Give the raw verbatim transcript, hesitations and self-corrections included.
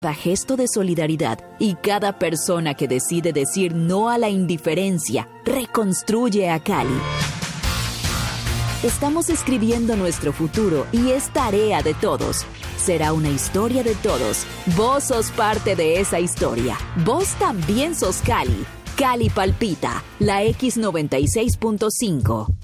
Cada gesto de solidaridad y cada persona que decide decir no a la indiferencia reconstruye a Cali. Estamos escribiendo nuestro futuro y es tarea de todos. Será una historia de todos. Vos sos parte de esa historia. Vos también sos Cali. Cali palpita. La X noventa y seis punto cinco.